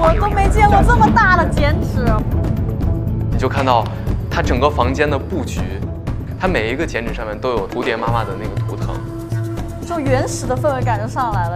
我都没见过这么大的剪纸。 你就看到它整个房间的布局，它每一个剪纸上面都有蝴蝶妈妈的那个图腾， 就原始的氛围感就上来了。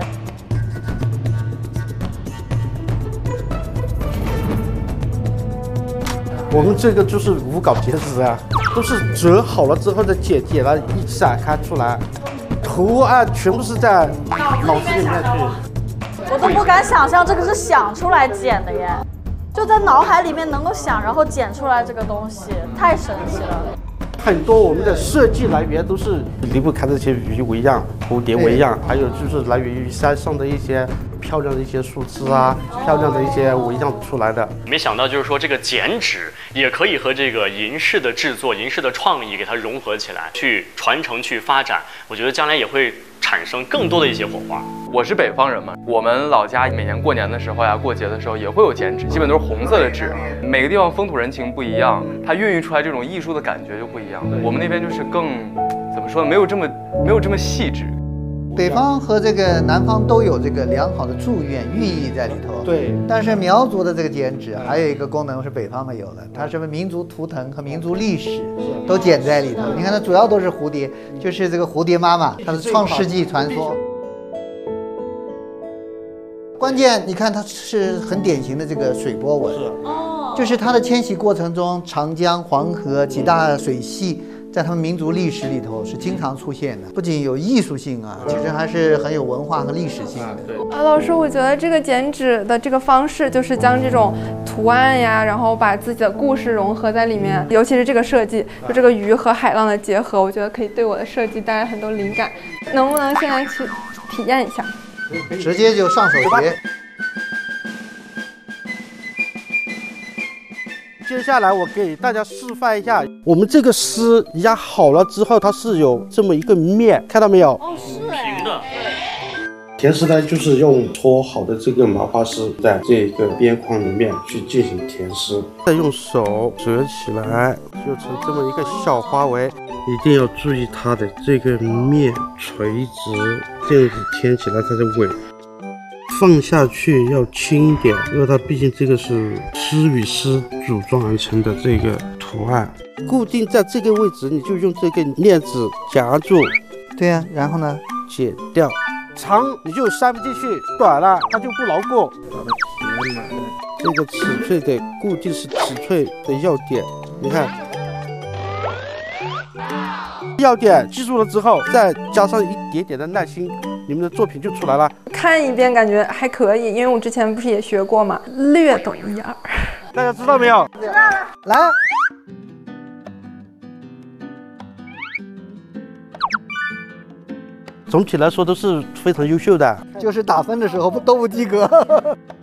我们这个就是无稿剪纸啊，都是折好了之后再剪了一展开出来，图案全部是在脑子里面去。 我都不敢想象这个是想出来剪的耶，就在脑海里面能够想，然后剪出来这个东西，太神奇了。 很多我们的设计来源都是离不开这些鱼为样、蝴蝶为样，还有就是来源于山上的一些漂亮的一些树枝啊、漂亮的一些为样出来的。 没想到就是说这个剪纸也可以和这个银饰的制作、银饰的创意给它融合起来，去传承、去发展。我觉得将来也会产生更多的一些火花。 我是北方人嘛，我们老家每年过年的时候呀、过节的时候也会有剪纸，基本都是红色的纸。每个地方风土人情不一样，它孕育出来这种艺术的感觉就不一样。我们那边就是更怎么说呢，没有这么细致。 北方和这个南方都有这个良好的祝愿寓意在里头。 对， 但是苗族的这个剪纸还有一个功能是北方没有的，它是民族图腾和民族历史都剪在里头。你看它主要都是蝴蝶，就是这个蝴蝶妈妈，它是创世纪传说。关键你看它是很典型的这个水波纹，就是它的迁徙过程中，长江、黄河几大水系在他们民族历史里头是经常出现的，不仅有艺术性啊，其实还是很有文化和历史性的。 老师，我觉得这个剪纸的这个方式，就是将这种图案呀，然后把自己的故事融合在里面，尤其是这个设计，就这个鱼和海浪的结合，我觉得可以对我的设计带来很多灵感。能不能现在去体验一下？ 直接就上手学。 接下来我给大家示范一下，我们这个丝压好了之后，它是有这么一个面，看到没有？ 哦，是平的。 填丝呢，就是用搓好的这个麻花丝，在这个边框里面去进行填丝，再用手折起来，就成这么一个小花纹。一定要注意它的这个面垂直，这样子填起来它就稳。放下去要轻一点，因为它毕竟这个是丝与丝组装而成的这个图案。固定在这个位置，你就用这个链子夹住。 对呀，然后呢？ 剪掉。长你就塞不进去，短了它就不牢固。把它填满。这个尺寸的固定是尺寸的要点，你看。要点记住了之后，再加上一点点的耐心，你们的作品就出来了。 看一遍感觉还可以，因为我之前不是也学过嘛，略懂一二。 大家知道没有？ 知道了。 来。 总体来说都是非常优秀的， 就是打分的时候都不及格。